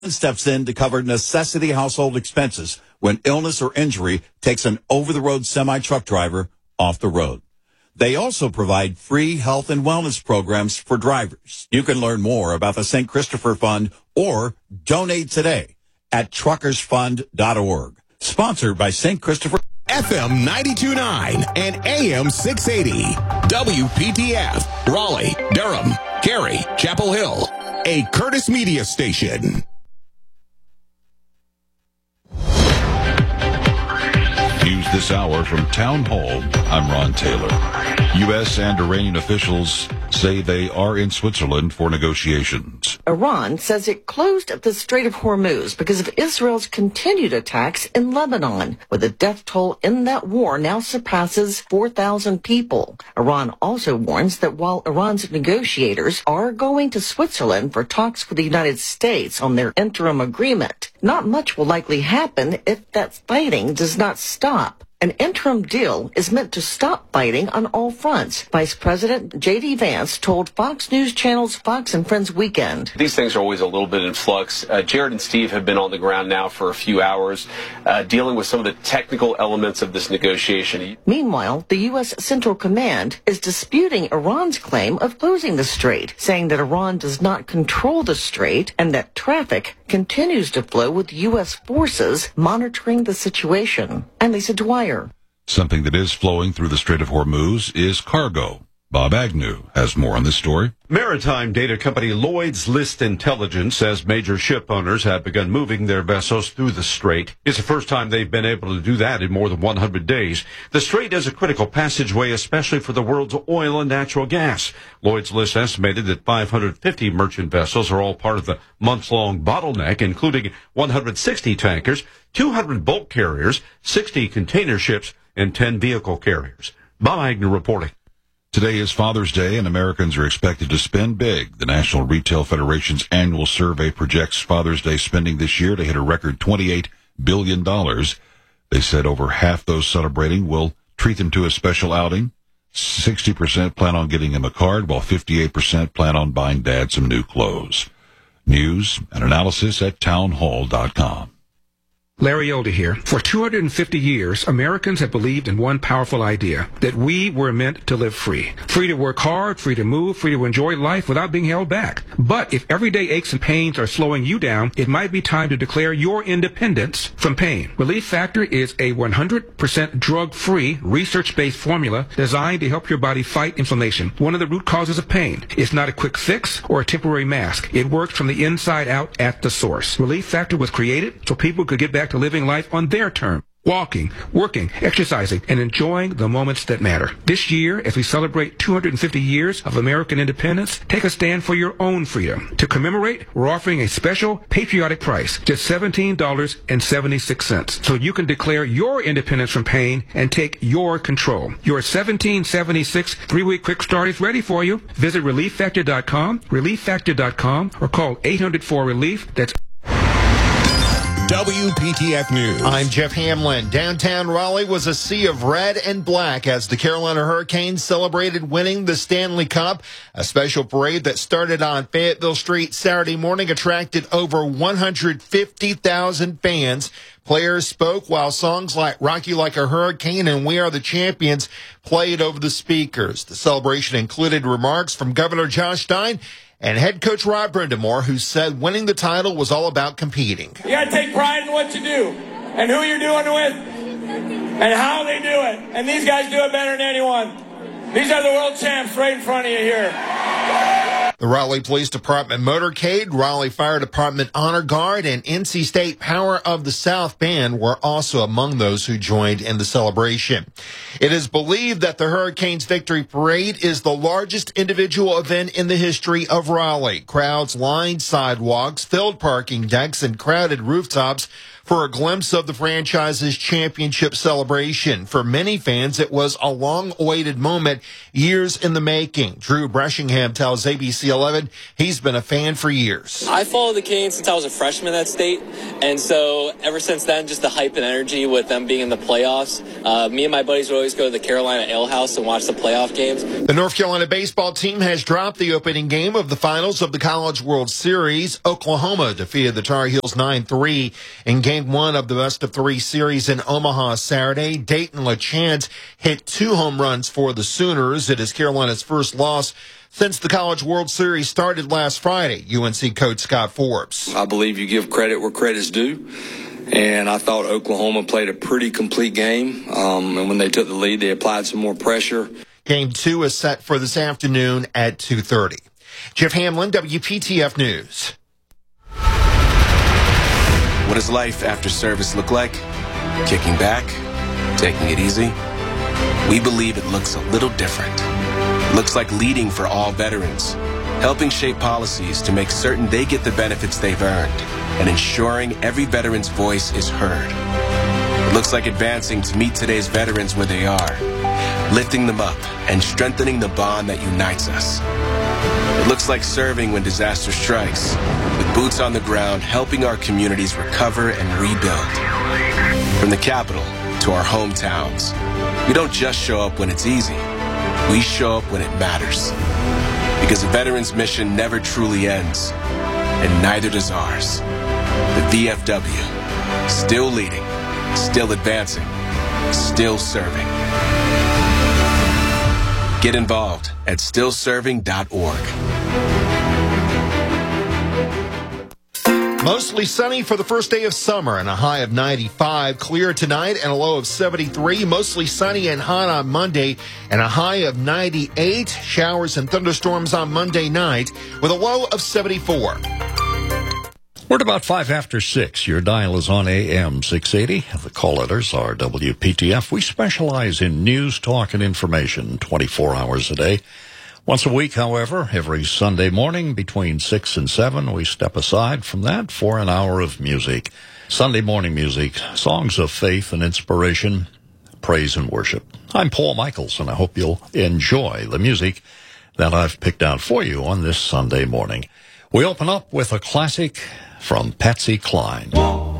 steps in to cover necessity household expenses when illness or injury takes an over-the-road semi-truck driver off the road. They also provide free health and wellness programs for drivers. You can learn more about the St. Christopher Fund or donate today at truckersfund.org. Sponsored by St. Christopher. FM 92.9 and AM 680. WPTF, Raleigh, Durham, Cary, Chapel Hill. A Curtis Media station. News this hour from Town Hall. I'm Ron Taylor. U.S. and Iranian officials say they are in Switzerland for negotiations. Iran says it closed the Strait of Hormuz because of Israel's continued attacks in Lebanon, where the death toll in that war now surpasses 4,000 people. Iran also warns that while Iran's negotiators are going to Switzerland for talks with the United States on their interim agreement, not much will likely happen if that fighting does not stop. An interim deal is meant to stop fighting on all fronts, Vice President J.D. Vance told Fox News Channel's Fox and Friends Weekend. These things are always a little bit in flux. Jared and Steve have been on the ground now for a few hours, dealing with some of the technical elements of this negotiation. Meanwhile, the U.S. Central Command is disputing Iran's claim of closing the strait, saying that Iran does not control the strait and that traffic continues to flow with U.S. forces monitoring the situation. I'm Lisa Dwyer. Something that is flowing through the Strait of Hormuz is cargo. Bob Agnew has more on this story. Maritime data company Lloyd's List Intelligence says major ship owners have begun moving their vessels through the strait. It's the first time they've been able to do that in more than 100 days. The strait is a critical passageway, especially for the world's oil and natural gas. Lloyd's List estimated that 550 merchant vessels are all part of the months-long bottleneck, including 160 tankers, 200 bulk carriers, 60 container ships, and 10 vehicle carriers. Bob Agnew reporting. Today is Father's Day, and Americans are expected to spend big. The National Retail Federation's annual survey projects Father's Day spending this year to hit a record $28 billion. They said over half those celebrating will treat them to a special outing. 60% plan on getting him a card, while 58% plan on buying Dad some new clothes. News and analysis at townhall.com. Larry Elder here. For 250 years, Americans have believed in one powerful idea, that we were meant to live free. Free to work hard, free to move, free to enjoy life without being held back. But if everyday aches and pains are slowing you down, it might be time to declare your independence from pain. Relief Factor is a 100% drug-free, research-based formula designed to help your body fight inflammation, one of the root causes of pain. It's not a quick fix or a temporary mask. It works from the inside out at the source. Relief Factor was created so people could get back to living life on their terms. Walking, working, exercising, and enjoying the moments that matter. This year, as we celebrate 250 years of American independence, take a stand for your own freedom. To commemorate, we're offering a special patriotic price, just $17.76, so you can declare your independence from pain and take your control. Your $17.76 3-week quick start is ready for you. Visit ReliefFactor.com, ReliefFactor.com, or call 800-4-RELIEF. That's WPTF News. I'm Jeff Hamlin. Downtown Raleigh was a sea of red and black as the Carolina Hurricanes celebrated winning the Stanley Cup. A special parade that started on Fayetteville Street Saturday morning attracted over 150,000 fans. Players spoke while songs like Rock You Like a Hurricane and We Are the Champions played over the speakers. The celebration included remarks from Governor Josh Stein and head coach Rod Brindamore, who said winning the title was all about competing. You got to take pride in what you do and who you're doing it with and how they do it. And these guys do it better than anyone. These are the world champs right in front of you here. The Raleigh Police Department Motorcade, Raleigh Fire Department Honor Guard, and NC State Power of the South Band were also among those who joined in the celebration. It is believed that the Hurricanes Victory Parade is the largest individual event in the history of Raleigh. Crowds lined sidewalks, filled parking decks, and crowded rooftops for a glimpse of the franchise's championship celebration. For many fans, it was a long-awaited moment, years in the making. Drew Breshingham tells ABC NC11. He's been a fan for years. I followed the Canes since I was a freshman at state, and so ever since then, just the hype and energy with them being in the playoffs. Me and my buddies would always go to the Carolina Ale House and watch the playoff games. The North Carolina baseball team has dropped the opening game of the finals of the College World Series. Oklahoma defeated the Tar Heels 9-3 in Game 1 of the best-of-3 series in Omaha Saturday. Dayton LeChant hit 2 home runs for the Sooners. It is Carolina's first loss since the College World Series started last Friday. UNC coach Scott Forbes. I believe you give credit where credit's due. And I thought Oklahoma played a pretty complete game. And when they took the lead, they applied some more pressure. Game 2 is set for this afternoon at 2:30. Jeff Hamlin, WPTF News. What does life after service look like? Kicking back? Taking it easy? We believe it looks a little different. It looks like leading for all veterans, helping shape policies to make certain they get the benefits they've earned, and ensuring every veteran's voice is heard. It looks like advancing to meet today's veterans where they are, lifting them up and strengthening the bond that unites us. It looks like serving when disaster strikes, with boots on the ground helping our communities recover and rebuild. From the Capitol to our hometowns, we don't just show up when it's easy. We show up when it matters. Because a veteran's mission never truly ends, and neither does ours. The VFW, still leading, still advancing, still serving. Get involved at stillserving.org. Mostly sunny for the first day of summer and a high of 95. Clear tonight and a low of 73. Mostly sunny and hot on Monday and a high of 98. Showers and thunderstorms on Monday night with a low of 74. We're at about 5 after 6. Your dial is on AM 680. The call letters are WPTF. We specialize in news, talk, and information 24 hours a day. Once a week, however, every Sunday morning between 6 and 7, we step aside from that for an hour of music. Sunday morning music, songs of faith and inspiration, praise and worship. I'm Paul Michaels, and I hope you'll enjoy the music that I've picked out for you on this Sunday morning. We open up with a classic from Patsy Cline.